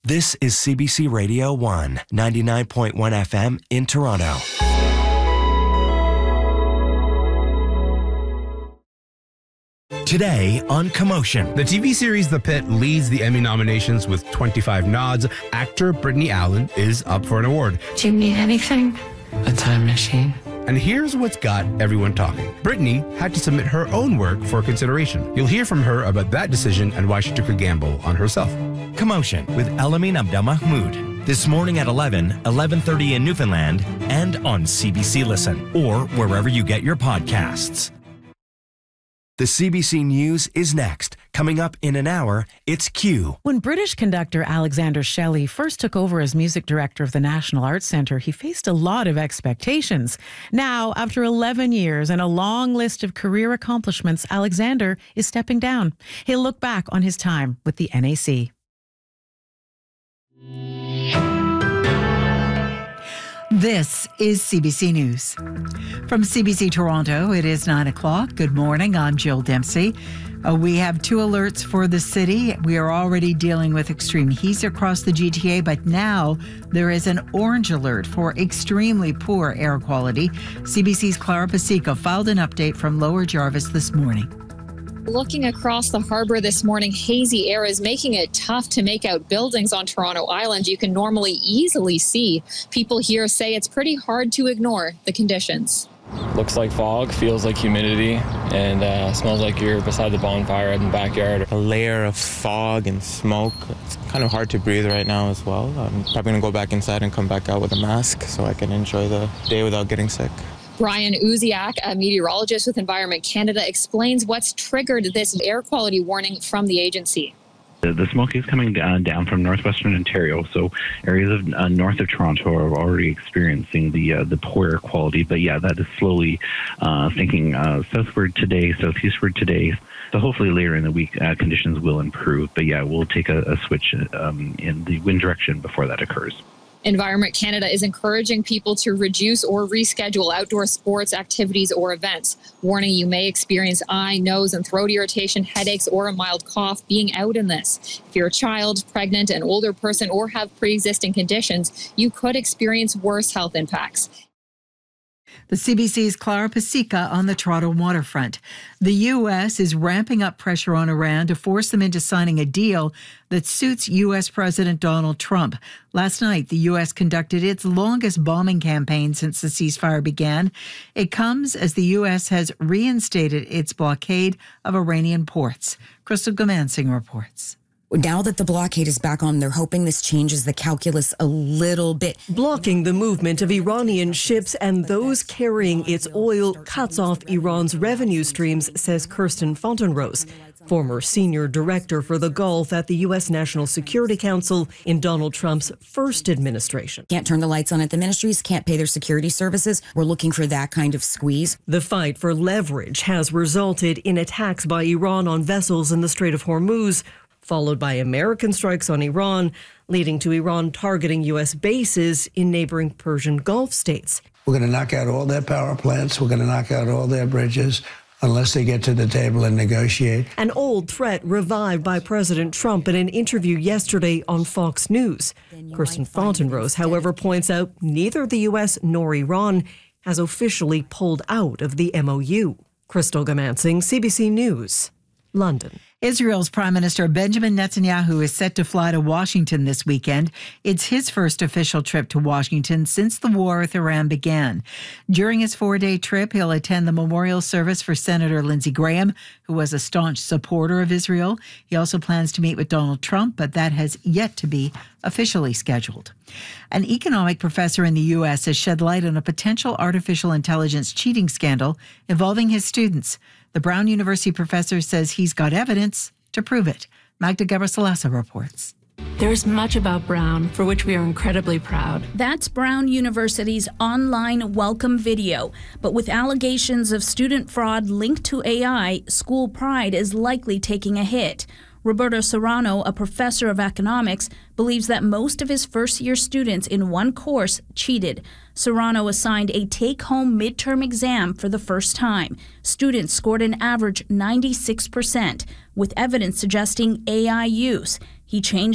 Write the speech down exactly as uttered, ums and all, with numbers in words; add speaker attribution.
Speaker 1: This is C B C Radio one, ninety-nine point one F M in Toronto. Today on Commotion.
Speaker 2: The T V series The Pit leads the Emmy nominations with twenty-five nods. Actor Brittany Allen is up for an award.
Speaker 3: Do you need anything? A time machine?
Speaker 2: And here's what's got everyone talking. Brittany had to submit her own work for consideration. You'll hear from her about that decision and why she took a gamble on herself.
Speaker 1: Commotion with Elamin Abdelmahmoud. This morning at eleven, eleven thirty in Newfoundland, and on C B C Listen, or wherever you get your podcasts. The C B C News is next. Coming up in an hour, it's Q.
Speaker 4: When British conductor Alexander Shelley first took over as music director of the National Arts Centre, he faced a lot of expectations. Now, after eleven years and a long list of career accomplishments, Alexander is stepping down. He'll look back on his time with the N A C.
Speaker 5: This is C B C News. From C B C Toronto, it is nine o'clock. Good morning. I'm Jill Dempsey. Uh, we have two alerts for the city. We are already dealing with extreme heat across the G T A, but now there is an orange alert for extremely poor air quality. C B C's Clara Pasica filed an update from Lower Jarvis this morning.
Speaker 6: Looking across the harbour this morning, hazy air is making it tough to make out buildings on Toronto Island. You can normally easily see. People here say it's pretty hard to ignore the conditions.
Speaker 7: Looks like fog, feels like humidity, and uh, smells like you're beside the bonfire in the backyard.
Speaker 8: A layer of fog and smoke. It's kind of hard to breathe right now as well. I'm probably going to go back inside and come back out with a mask so I can enjoy the day without getting sick.
Speaker 6: Brian Uziak, a meteorologist with Environment Canada, explains what's triggered this air quality warning from the agency.
Speaker 9: The, the smoke is coming uh, down from northwestern Ontario, so areas of uh, north of Toronto are already experiencing the uh, the poor air quality. But yeah, that is slowly uh, thinking uh, southward today, southeastward today. So hopefully later in the week, uh, conditions will improve. But yeah, we'll take a, a switch um, in the wind direction before that occurs.
Speaker 6: Environment Canada is encouraging people to reduce or reschedule outdoor sports, activities, or events. Warning, you may experience eye, nose, and throat irritation, headaches, or a mild cough being out in this. If you're a child, pregnant, an older person, or have pre-existing conditions, you could experience worse health impacts.
Speaker 5: The C B C's Clara Pasica on the Toronto waterfront. The U S is ramping up pressure on Iran to force them into signing a deal that suits U S President Donald Trump. Last night, the U S conducted its longest bombing campaign since the ceasefire began. It comes as the U S has reinstated its blockade of Iranian ports. Crystal Gamansing reports.
Speaker 10: Now that the blockade is back on, they're hoping this changes the calculus a little bit.
Speaker 11: Blocking the movement of Iranian ships and those carrying its oil cuts off Iran's revenue streams, says Kirsten Fontenrose, former senior director for the Gulf at the U S National Security Council in Donald Trump's first administration.
Speaker 10: Can't turn the lights on at the ministries, can't pay their security services. We're looking for that kind of squeeze.
Speaker 11: The fight for leverage has resulted in attacks by Iran on vessels in the Strait of Hormuz, followed by American strikes on Iran, leading to Iran targeting U S bases in neighboring Persian Gulf states.
Speaker 12: We're going to knock out all their power plants. We're going to knock out all their bridges unless they get to the table and negotiate.
Speaker 11: An old threat revived by President Trump in an interview yesterday on Fox News. Kirsten Fontenrose, however, points out neither the U S nor Iran has officially pulled out of the M O U. Crystal Gamansing, C B C News, London.
Speaker 5: Israel's Prime Minister Benjamin Netanyahu is set to fly to Washington this weekend. It's his first official trip to Washington since the war with Iran began. During his four-day trip, he'll attend the memorial service for Senator Lindsey Graham, who was a staunch supporter of Israel. He also plans to meet with Donald Trump, but that has yet to be officially scheduled. An economic professor in the U S has shed light on a potential artificial intelligence cheating scandal involving his students. The Brown University professor says he's got evidence to prove it. Magda Gabrisalasa reports.
Speaker 13: There's much about Brown for which we are incredibly proud.
Speaker 14: That's Brown University's online welcome video. But with allegations of student fraud linked to A I, school pride is likely taking a hit. Roberto Serrano, a professor of economics, believes that most of his first-year students in one course cheated. Serrano assigned a take-home midterm exam for the first time. Students scored an average ninety-six percent, with evidence suggesting A I use. He changed